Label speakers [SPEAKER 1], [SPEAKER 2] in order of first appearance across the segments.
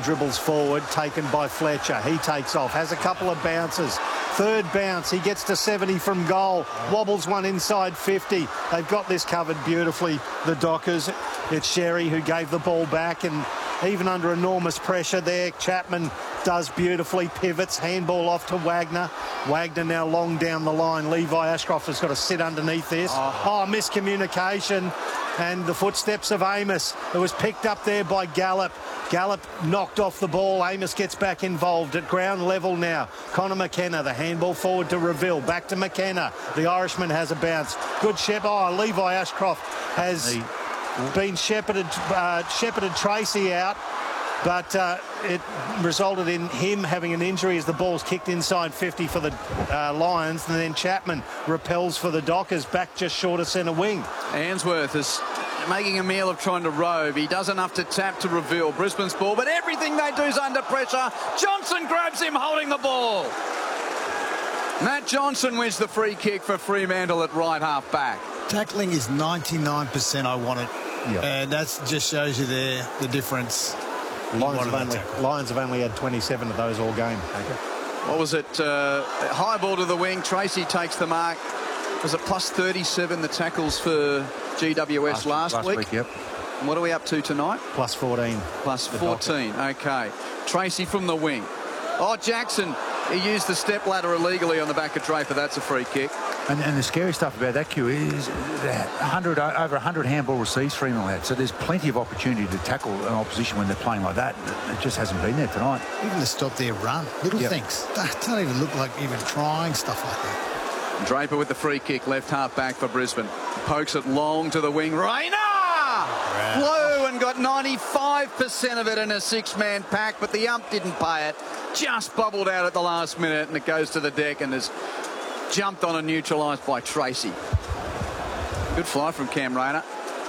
[SPEAKER 1] dribbles forward, taken by Fletcher. He takes off, has a couple of bounces. Third bounce, he gets to 70 from goal. Wobbles one inside 50. They've got this covered beautifully, the Dockers. It's Sherry who gave the ball back, and even under enormous pressure there, Chapman does beautifully, pivots, handball off to Wagner. Wagner now long down the line. Levi Ashcroft has got to sit underneath this. Oh, miscommunication. And the footsteps of Amos. It was picked up there by Gallup. Gallup knocked off the ball. Amos gets back involved at ground level now. Connor McKenna, the handball forward to Reveal. Back to McKenna. The Irishman has a bounce. Good shepherd. Oh, Levi Ashcroft has been shepherded Tracy out, but it resulted in him having an injury as the ball's kicked inside 50 for the Lions, and then Chapman repels for the Dockers, back just short of centre wing.
[SPEAKER 2] Ainsworth is making a meal of trying to rove. He does enough to tap to Reveal. Brisbane's ball, but everything they do is under pressure. Johnson grabs him holding the ball. Matt Johnson wins the free kick for Fremantle at right half back.
[SPEAKER 3] Tackling is 99%. I want it. Yep. And that just shows you there the difference.
[SPEAKER 1] Lions have only had 27 of those all game.
[SPEAKER 2] What was it? High ball to the wing. Tracy takes the mark. Was it plus 37 the tackles for GWS last week?
[SPEAKER 4] Yep.
[SPEAKER 2] And what are we up to tonight?
[SPEAKER 1] Plus 14.
[SPEAKER 2] Plus 14. Okay. Tracy from the wing. Oh, Jackson. He used the step ladder illegally on the back of Draper. That's a free kick.
[SPEAKER 4] And the scary stuff about that, Q, is that over 100 handball receives Fremantle had. So there's plenty of opportunity to tackle an opposition when they're playing like that. It just hasn't been there tonight.
[SPEAKER 3] Even to stop their run. Little things. They don't even look like even trying stuff like that.
[SPEAKER 2] Draper with the free kick, left half back for Brisbane. Pokes it long to the wing. Rayner! Flew and got 95% of it in a six-man pack, but the ump didn't pay it. Just bubbled out at the last minute, and it goes to the deck and is jumped on and neutralised by Tracy. Good fly from Cam Rayner.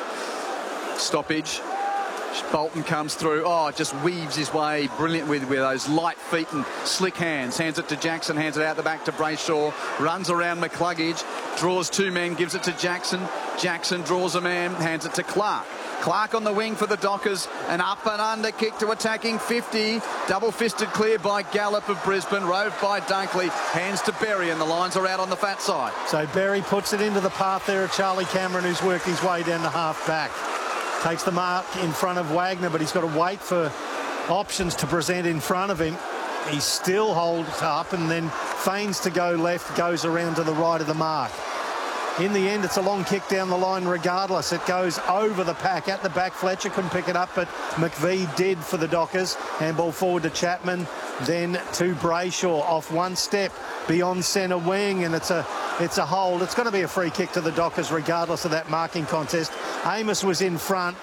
[SPEAKER 2] Stoppage. Bolton comes through. Oh, just weaves his way brilliant with those light feet and slick hands. Hands it to Jackson, hands it out the back to Brayshaw. Runs around McCluggage, draws two men, gives it to Jackson. Jackson draws a man, hands it to Clark. Clark on the wing for the Dockers. An up and under kick to attacking 50. Double-fisted clear by Gallup of Brisbane. Roved by Dunkley. Hands to Berry, and the Lions are out on the fat side.
[SPEAKER 1] So Berry puts it into the path there of Charlie Cameron, who's worked his way down the half back. Takes the mark in front of Wagner, but he's got to wait for options to present in front of him. He still holds up and then feigns to go left, goes around to the right of the mark. In the end, it's a long kick down the line regardless. It goes over the pack at the back. Fletcher couldn't pick it up, but McVee did for the Dockers. Handball forward to Chapman, then to Brayshaw off one step beyond centre wing, and it's a hold. It's going to be a free kick to the Dockers regardless of that marking contest. Amos was in front.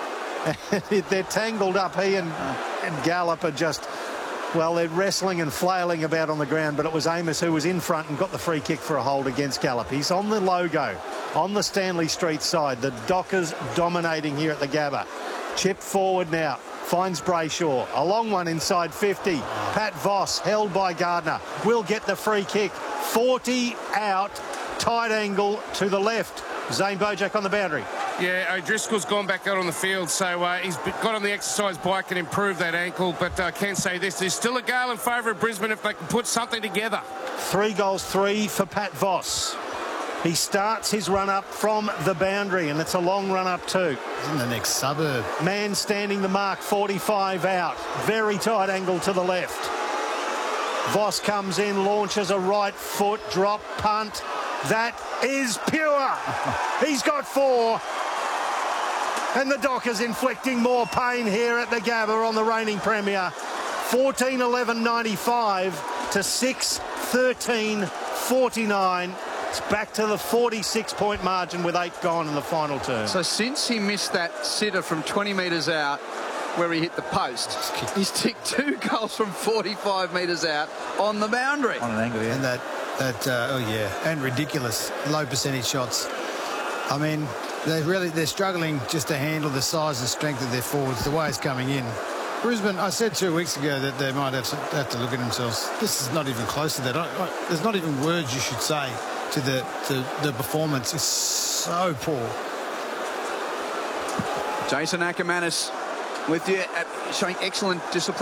[SPEAKER 1] They're tangled up. He and Gallup are just... Well, they're wrestling and flailing about on the ground, but it was Amos who was in front and got the free kick for a hold against Gallup. He's on the logo, on the Stanley Street side. The Dockers dominating here at the Gabba. Chip forward now, finds Brayshaw. A long one inside 50. Pat Voss, held by Gardner, will get the free kick. 40 out, tight angle to the left. Zane Bojack on the boundary.
[SPEAKER 5] Yeah, O'Driscoll's gone back out on the field, so he's got on the exercise bike and improved that ankle. But I can say this, there's still a gale in favour of Brisbane if they can put something together.
[SPEAKER 1] 3 goals, 3 for Pat Voss. He starts his run up from the boundary, and it's a long run up too.
[SPEAKER 3] He's in the next suburb.
[SPEAKER 1] Man standing the mark, 45 out. Very tight angle to the left. Voss comes in, launches a right foot, drop, punt. That is pure. He's got 4. And the Dockers inflicting more pain here at the Gabba on the reigning premier. 14-11-95 to 6-13-49. It's back to the 46-point margin with 8 gone in the final term.
[SPEAKER 2] So since he missed that sitter from 20 metres out where he hit the post, he's ticked 2 goals from 45 metres out on the boundary.
[SPEAKER 4] On an angle, yeah.
[SPEAKER 3] And and ridiculous low percentage shots. I mean, they're struggling just to handle the size and strength of their forwards, the way it's coming in. Brisbane, I said 2 weeks ago that they might have to look at themselves. This is not even close to that. There's not even words you should say to the performance. It's so poor.
[SPEAKER 2] Jason Ackermanis with you, showing excellent discipline.